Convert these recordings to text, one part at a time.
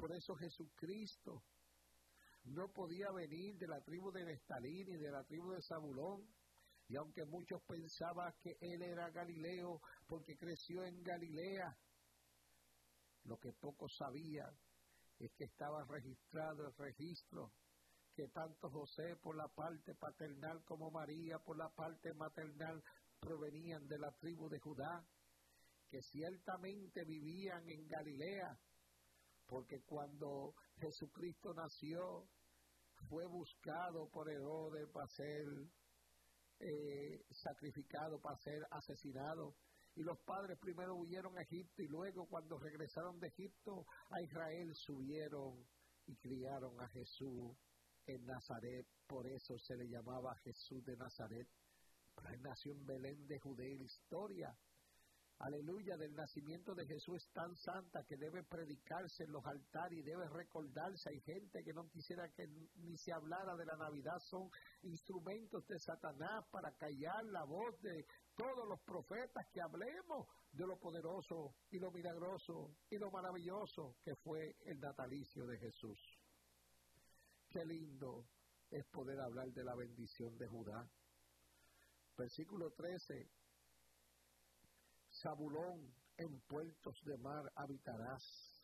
Por eso Jesucristo no podía venir de la tribu de Neftalí ni de la tribu de Zabulón. Y aunque muchos pensaban que él era Galileo porque creció en Galilea, lo que pocos sabían es que estaba registrado el registro que tanto José por la parte paternal como María por la parte maternal provenían de la tribu de Judá, que ciertamente vivían en Galilea, porque cuando Jesucristo nació fue buscado por Herodes para ser sacrificado, para ser asesinado. Y los padres primero huyeron a Egipto y luego cuando regresaron de Egipto a Israel subieron y criaron a Jesús en Nazaret. Por eso se le llamaba Jesús de Nazaret. Pero él nació en Belén de Judea. Y la historia, aleluya, del nacimiento de Jesús es tan santa que debe predicarse en los altares y debe recordarse. Hay gente que no quisiera que ni se hablara de la Navidad. Son instrumentos de Satanás para callar la voz de todos los profetas, que hablemos de lo poderoso y lo milagroso y lo maravilloso que fue el natalicio de Jesús. Qué lindo es poder hablar de la bendición de Judá. Versículo 13. Zabulón, en puertos de mar habitarás,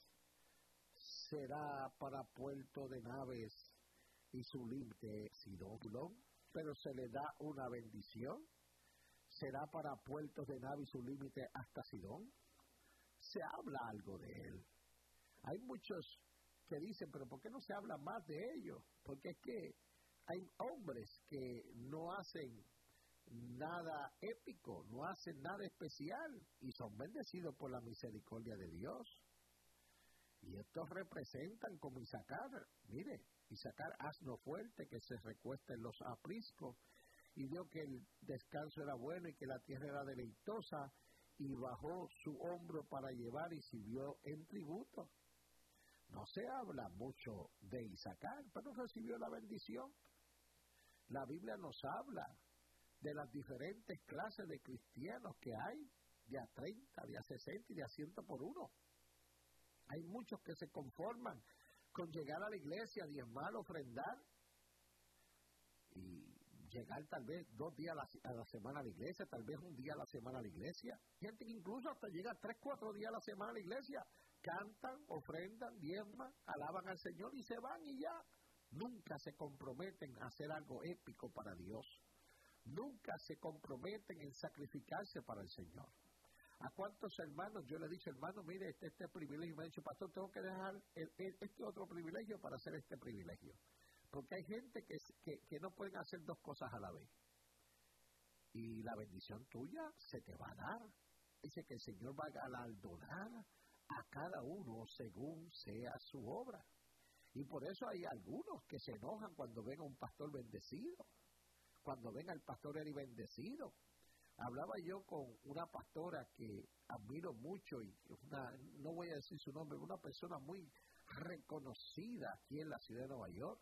será para puerto de naves y su límite Sidón, pero se le da una bendición. Será para puertos de naves y su límite hasta Sidón. Se habla algo de él. Hay muchos que dicen, pero ¿por qué no se habla más de ellos? Porque es que hay hombres que no hacen nada épico, no hacen nada especial y son bendecidos por la misericordia de Dios. Y estos representan como Isacar. Mire, Isacar, asno fuerte que se recuesta en los apriscos, y vio que el descanso era bueno y que la tierra era deleitosa, y bajó su hombro para llevar y sirvió en tributo. No se habla mucho de Isacar, pero recibió la bendición. La Biblia nos habla de las diferentes clases de cristianos que hay, de a 30, de a 60 y de a 100 por uno. Hay muchos que se conforman con llegar a la iglesia, diezmar, ofrendar y llegar tal vez 2 días a la semana a la iglesia, tal vez un día a la semana a la iglesia. Gente que incluso hasta llega 3, 4 días a la semana a la iglesia. Cantan, ofrendan, diezman, alaban al Señor y se van y ya. Nunca se comprometen a hacer algo épico para Dios. Nunca se comprometen en sacrificarse para el Señor. ¿A cuántos hermanos yo le he dicho, hermano, mire, este privilegio? Me ha dicho, pastor, tengo que dejar este otro privilegio para hacer este privilegio. Porque hay gente que no pueden hacer 2 cosas a la vez. Y la bendición tuya se te va a dar. Dice que el Señor va a galardonar a cada uno según sea su obra. Y por eso hay algunos que se enojan cuando ven a un pastor bendecido, cuando ven al pastor Eri bendecido. Hablaba yo con una pastora que admiro mucho, y no voy a decir su nombre, una persona muy reconocida aquí en la ciudad de Nueva York.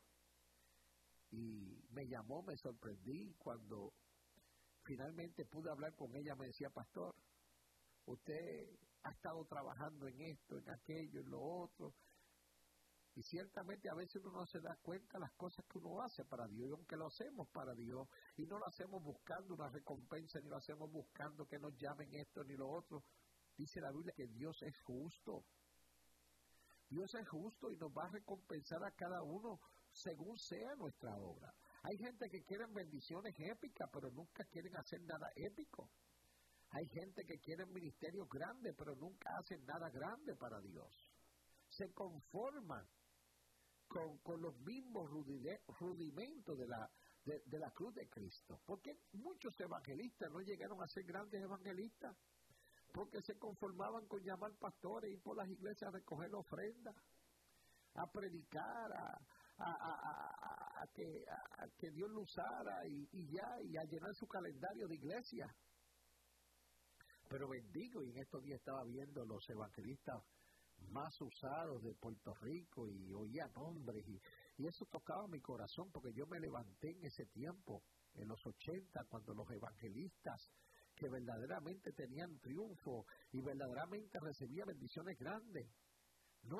Y me llamó, me sorprendí cuando finalmente pude hablar con ella. Me decía, pastor, usted ha estado trabajando en esto, en aquello, en lo otro. Y ciertamente a veces uno no se da cuenta de las cosas que uno hace para Dios, y aunque lo hacemos para Dios, y no lo hacemos buscando una recompensa, ni lo hacemos buscando que nos llamen esto ni lo otro. Dice la Biblia que Dios es justo. Dios es justo y nos va a recompensar a cada uno según sea nuestra obra. Hay gente que quieren bendiciones épicas, pero nunca quieren hacer nada épico. Hay gente que quiere ministerios grandes, pero nunca hacen nada grande para Dios. Se conforman con los mismos rudimentos de la cruz de Cristo. Porque muchos evangelistas no llegaron a ser grandes evangelistas, porque se conformaban con llamar pastores, ir por las iglesias a recoger ofrendas, a predicar, a que Dios lo usara y a llenar su calendario de iglesia. Pero bendigo, y en estos días estaba viendo los evangelistas más usados de Puerto Rico y oía nombres y eso tocaba mi corazón, porque yo me levanté en ese tiempo, en los 80, cuando los evangelistas que verdaderamente tenían triunfo y verdaderamente recibían bendiciones grandes,